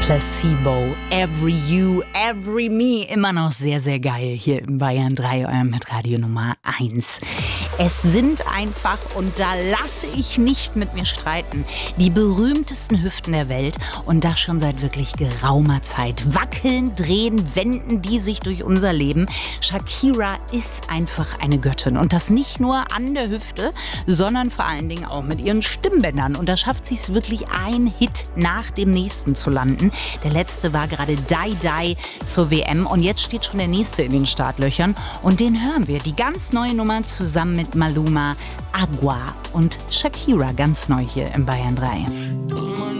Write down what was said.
Placebo, Every You, Every Me, immer noch sehr, sehr geil hier im Bayern 3, eurem Hitradio Nummer 1. Es sind einfach, und da lasse ich nicht mit mir streiten, die berühmtesten Hüften der Welt und das schon seit wirklich geraumer Zeit. Wackeln, drehen, wenden die sich durch unser Leben. Shakira ist einfach eine Göttin und das nicht nur an der Hüfte, sondern vor allen Dingen auch mit ihren Stimmbändern. Und da schafft sie es wirklich, ein Hit nach dem nächsten zu landen. Der letzte war gerade Die Die zur WM und jetzt steht schon der nächste in den Startlöchern und den hören wir. Die ganz neue Nummer zusammen mit Maluma, Agua und Shakira, ganz neu hier im Bayern 3.